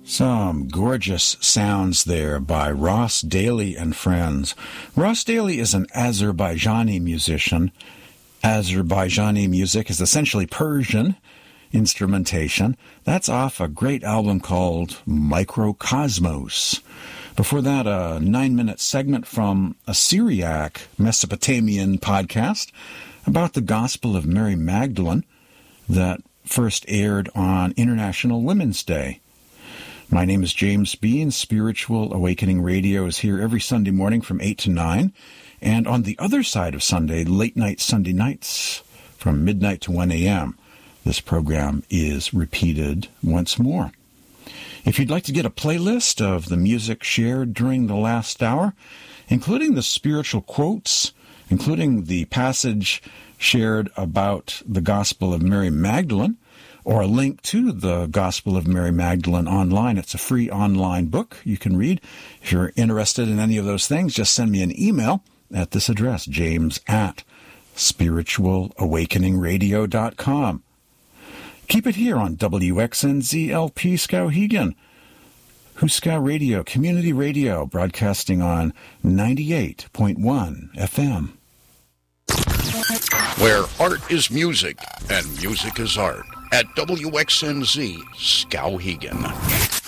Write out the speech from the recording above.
Some gorgeous sounds there by Ross Daly and friends. Ross Daly is an Azerbaijani musician. Azerbaijani music is essentially Persian instrumentation. That's off a great album called Microcosmos. Before that, a 9-minute segment from a Syriac Mesopotamian podcast about the Gospel of Mary Magdalene that first aired on International Women's Day. My name is James Bean. Spiritual Awakening Radio is here every Sunday morning from 8 to 9. And on the other side of Sunday, late night Sunday nights from midnight to 1 a.m., this program is repeated once more. If you'd like to get a playlist of the music shared during the last hour, including the spiritual quotes, including the passage shared about the Gospel of Mary Magdalene, or a link to the Gospel of Mary Magdalene online. It's a free online book you can read. If you're interested in any of those things, just send me an email at this address, james@spiritualawakeningradio.com. Keep it here on WXNZ-LP Skowhegan, Huska Radio, community radio, broadcasting on 98.1 FM. Where art is music and music is art. At WXNZ Skowhegan.